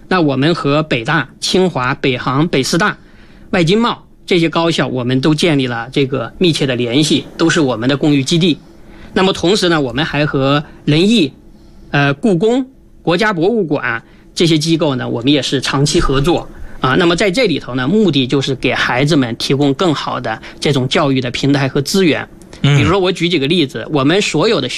那我们和北大、清华、北航、北师大、外经贸这些高校，我们都建立了这个密切的联系，都是我们的公寓基地。那么同时呢，我们还和人艺、故宫、国家博物馆这些机构呢，我们也是长期合作啊。那么在这里头呢，目的就是给孩子们提供更好的这种教育的平台和资源。比如说我举几个例子，我们所有的